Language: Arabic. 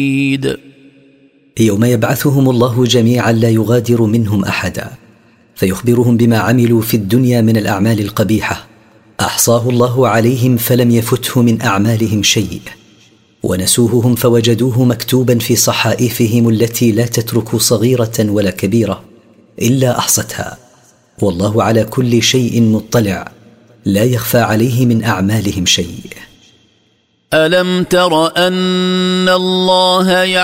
يوم يبعثهم الله جميعا لا يغادر منهم أحدا، فيخبرهم بما عملوا في الدنيا من الأعمال القبيحة، أحصاه الله عليهم فلم يفته من أعمالهم شيء، ونسوهم فوجدوه مكتوبا في صحائفهم التي لا تترك صغيرة ولا كبيرة إلا أحصتها، والله على كل شيء مطلع، لا يخفى عليه من أعمالهم شيء. ألم تر أن الله